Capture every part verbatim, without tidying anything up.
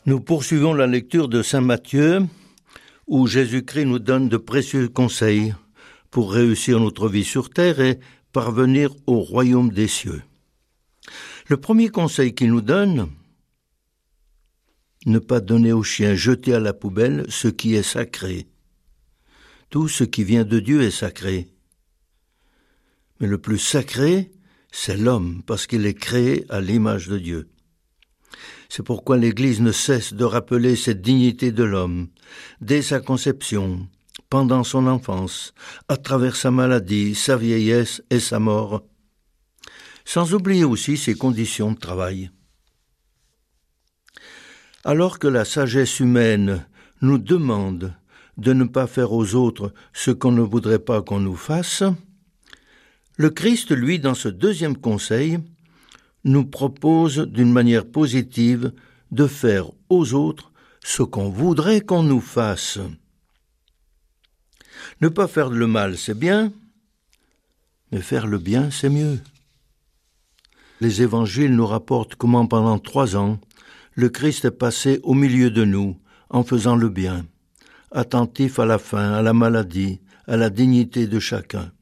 Nous poursuivons la lecture de saint Matthieu, où Jésus-Christ nous donne de précieux conseils pour réussir notre vie sur terre et parvenir au royaume des cieux. Le premier conseil qu'il nous donne, ne pas donner aux chiens, jeter à la poubelle ce qui est sacré. Tout ce qui vient de Dieu est sacré. Mais le plus sacré, c'est l'homme, parce qu'il est créé à l'image de Dieu. C'est pourquoi l'Église ne cesse de rappeler cette dignité de l'homme, dès sa conception, pendant son enfance, à travers sa maladie, sa vieillesse et sa mort, sans oublier aussi ses conditions de travail. Alors que la sagesse humaine nous demande de ne pas faire aux autres ce qu'on ne voudrait pas qu'on nous fasse, le Christ, lui, dans ce deuxième conseil, nous propose d'une manière positive de faire aux autres ce qu'on voudrait qu'on nous fasse. Ne pas faire le mal, c'est bien, mais faire le bien, c'est mieux. Les évangiles nous rapportent comment pendant trois ans, le Christ est passé au milieu de nous en faisant le bien, attentif à la faim, à la maladie, à la dignité de chacun.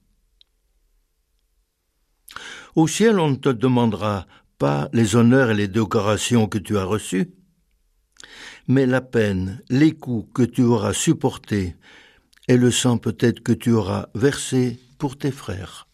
Au ciel, on ne te demandera pas les honneurs et les décorations que tu as reçus, mais la peine, les coups que tu auras supportés et le sang peut-être que tu auras versé pour tes frères.